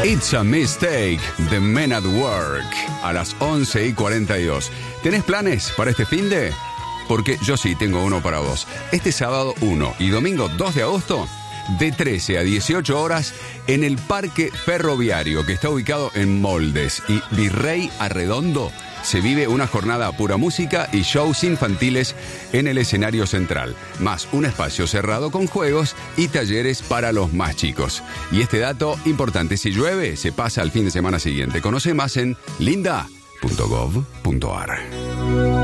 It's a Mistake, The Men at Work, a las 11:42. ¿Tenés planes para este finde? Porque yo sí tengo uno para vos. Este sábado 1 y domingo 2 de agosto, de 13 a 18 horas, en el Parque Ferroviario, que está ubicado en Moldes y Virrey Arredondo, se vive una jornada a pura música y shows infantiles en el escenario central, más un espacio cerrado con juegos y talleres para los más chicos. Y este dato importante, si llueve, se pasa al fin de semana siguiente. Conoce más en linda.gov.ar.